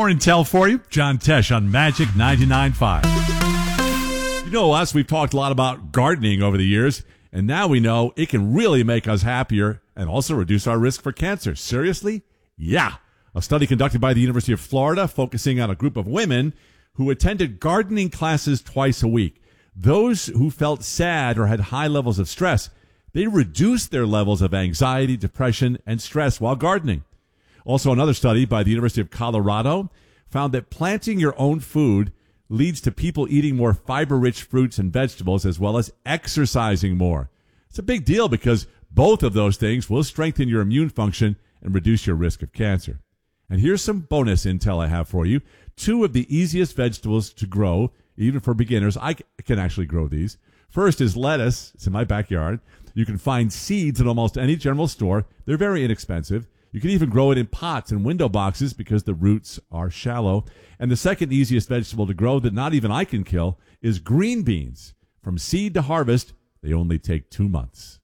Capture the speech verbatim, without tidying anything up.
More intel for you. John Tesh on Magic ninety-nine point five. You know us, we've talked a lot about gardening over the years, and now we know it can really make us happier and also reduce our risk for cancer. Seriously? Yeah. A study conducted by the University of Florida focusing on a group of women who attended gardening classes twice a week. Those who felt sad or had high levels of stress, they reduced their levels of anxiety, depression, and stress while gardening. Also, another study by the University of Colorado found that planting your own food leads to people eating more fiber-rich fruits and vegetables as well as exercising more. It's a big deal because both of those things will strengthen your immune function and reduce your risk of cancer. And here's some bonus intel I have for you. Two of the easiest vegetables to grow, even for beginners. I can actually grow these. First is lettuce. It's in my backyard. You can find seeds in almost any general store. They're very inexpensive. You can even grow it in pots and window boxes because the roots are shallow. And the second easiest vegetable to grow that not even I can kill is green beans. From seed to harvest, they only take two months.